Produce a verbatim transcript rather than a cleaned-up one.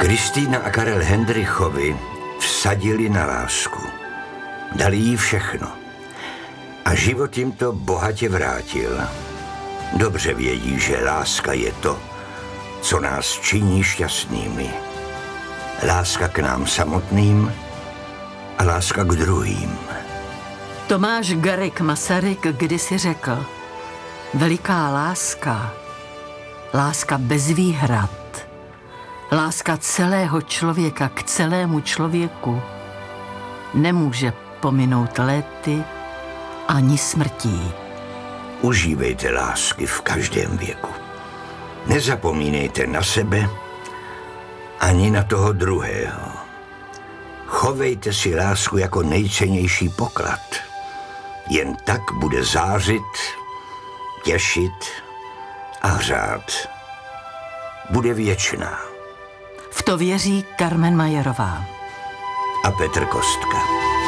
Kristýna a Karel Hendrychovi vsadili na lásku. Dali jí všechno. A život jim to bohatě vrátil. Dobře vědí, že láska je to, co nás činí šťastnými. Láska k nám samotným a láska k druhým. Tomáš Garrigue Masaryk kdysi řekl: veliká láska, láska bez výhrad, láska celého člověka k celému člověku nemůže pominout léty ani smrtí. Užívejte lásky v každém věku. Nezapomínejte na sebe ani na toho druhého. Chovejte si lásku jako nejcennější poklad. Jen tak bude zářit, těšit a hřát. Bude věčná. V to věří Carmen Majerová A Petr Kostka.